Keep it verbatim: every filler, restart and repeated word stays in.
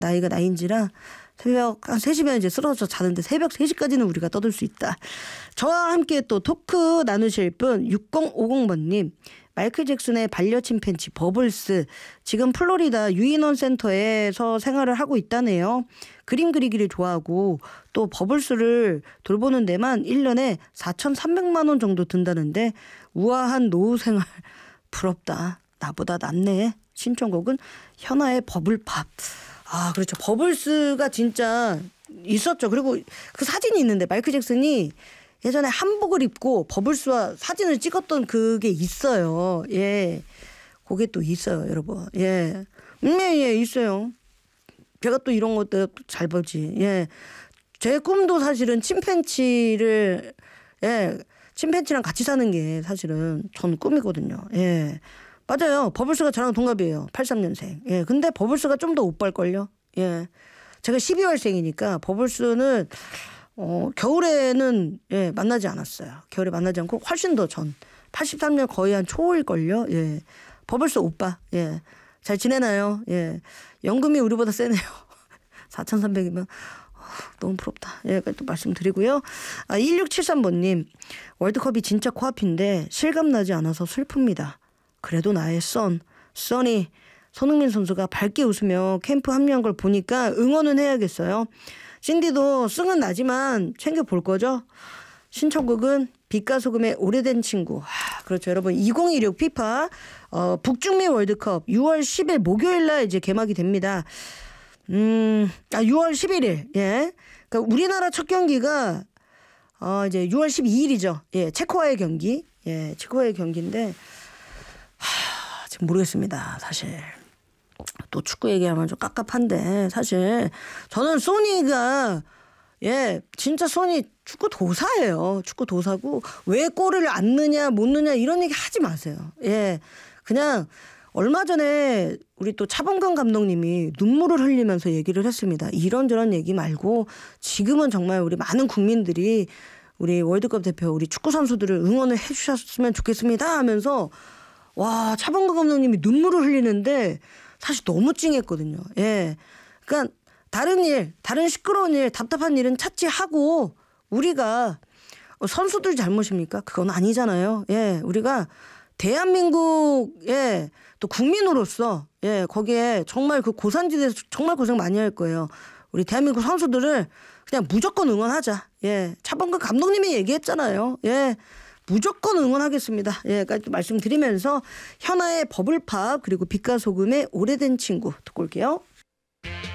나이가 나이인지라 새벽 한 세 시면 이제 쓰러져 자는데 새벽 세 시까지는 우리가 떠들 수 있다. 저와 함께 또 토크 나누실 분 육공오공 번님. 마이클 잭슨의 반려 침팬지 버블스 지금 플로리다 유인원 센터에서 생활을 하고 있다네요. 그림 그리기를 좋아하고 또 버블스를 돌보는 데만 일 년에 사천삼백만 원 정도 든다는데 우아한 노후 생활 부럽다. 나보다 낫네. 신청곡은 현아의 버블팝. 아 그렇죠. 버블스가 진짜 있었죠. 그리고 그 사진이 있는데 마이클 잭슨이 예전에 한복을 입고 버블스와 사진을 찍었던 그게 있어요. 예. 그게 또 있어요, 여러분. 예. 음, 예, 예, 있어요. 제가 또 이런 것들 잘 보지. 예. 제 꿈도 사실은 침팬치를, 예. 침팬치랑 같이 사는 게 사실은 전 꿈이거든요. 예. 맞아요. 버블스가 저랑 동갑이에요. 팔십삼 년생. 예. 근데 버블스가 좀 더 오빠일걸요. 예. 제가 십이월생이니까 버블스는 어, 겨울에는 예, 만나지 않았어요. 겨울에 만나지 않고 훨씬 더 전. 팔십삼 년 거의 한 초일걸요. 예. 버블스 오빠. 예. 잘 지내나요? 예. 연금이 우리보다 세네요. 사천삼백이면 어, 너무 부럽다. 예, 또 말씀드리고요. 아, 일육칠삼 번님. 월드컵이 진짜 코앞인데 실감나지 않아서 슬픕니다. 그래도 나의 선, 선이 손흥민 선수가 밝게 웃으며 캠프 합류한 걸 보니까 응원은 해야겠어요. 신디도 승은 나지만 챙겨볼 거죠? 신청곡은 빛과 소금의 오래된 친구. 아, 그렇죠. 여러분 이천이십육 피파 어, 북중미 월드컵 유월 십일 목요일 날 이제 개막이 됩니다. 음, 아, 유월 십일일. 예. 그러니까 우리나라 첫 경기가 어, 이제 유월 십이일이죠. 예. 체코와의 경기. 예. 체코와의 경기인데 하, 지금 모르겠습니다. 사실. 또 축구 얘기하면 좀 깝깝한데 사실 저는 소니가 예 진짜 소니 축구 도사예요. 축구 도사고 왜 골을 안 넣냐 못 넣냐 이런 얘기 하지 마세요. 예 그냥 얼마 전에 우리 또 차범근 감독님이 눈물을 흘리면서 얘기를 했습니다. 이런저런 얘기 말고 지금은 정말 우리 많은 국민들이 우리 월드컵 대표 우리 축구 선수들을 응원을 해주셨으면 좋겠습니다 하면서 와 차범근 감독님이 눈물을 흘리는데 사실 너무 찡했거든요. 예. 그러니까 다른 일, 다른 시끄러운 일, 답답한 일은 차치하고 우리가 선수들 잘못입니까? 그건 아니잖아요. 예. 우리가 대한민국의 또 국민으로서 예, 거기에 정말 그 고산지대에서 정말 고생 많이 할 거예요. 우리 대한민국 선수들을 그냥 무조건 응원하자. 예. 차범근 감독님이 얘기했잖아요. 예. 무조건 응원하겠습니다. 예, 까지 말씀드리면서 현아의 버블팝 그리고 빛과 소금의 오래된 친구 듣고 올게요.